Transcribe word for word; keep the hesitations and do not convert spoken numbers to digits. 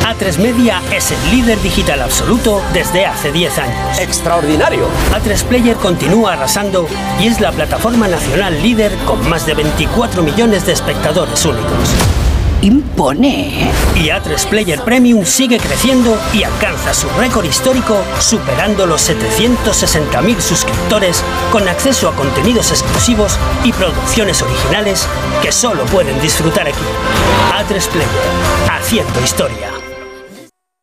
A tres Media es el líder digital absoluto desde hace diez años. ¡Extraordinario! A tres Player continúa arrasando y es la plataforma nacional líder con más de veinticuatro millones de espectadores únicos. Impone. Y A tres Player Premium sigue creciendo y alcanza su récord histórico superando los setecientos sesenta mil suscriptores con acceso a contenidos exclusivos y producciones originales que solo pueden disfrutar aquí. A tres Player, haciendo historia.